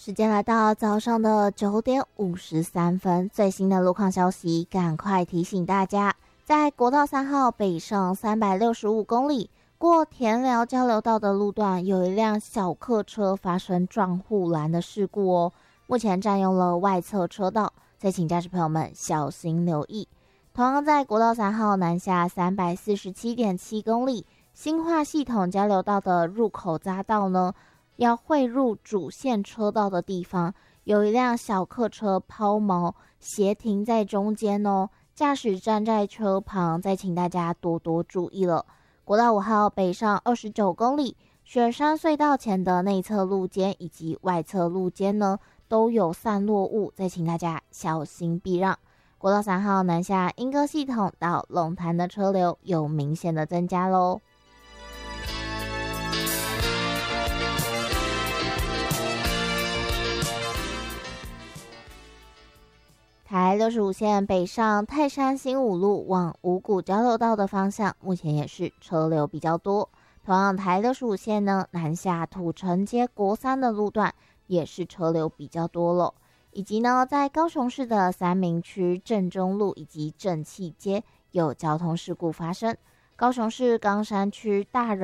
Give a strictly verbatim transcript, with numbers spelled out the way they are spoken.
时间来到早上的九点五十三分，最新的路况消息，赶快提醒大家，在国道三号北上三百六十五公里过田寮交流道的路段，有一辆小客车发生撞护栏的事故哦，目前占用了外侧车道，再请驾驶朋友们小心留意。同样在国道三号南下三百四十七点七公里新化系统交流道的入口匝道呢，要汇入主线车道的地方，有一辆小客车抛锚斜停在中间哦，驾驶站在车旁，再请大家多多注意了。国道五号北上二十九公里雪山隧道前的内侧路肩以及外侧路肩呢，都有散落物，再请大家小心避让。国道三号南下莺歌系统到龙潭的车流有明显的增加咯。台六十五线北上泰山新五路往五股交流道的方向，目前也是车流比较多。同样台六十五线呢，南下土城街国三的路段也是车流比较多了。以及呢，在高雄市的三民区正中路以及正气街有交通事故发生。高雄市冈山区大人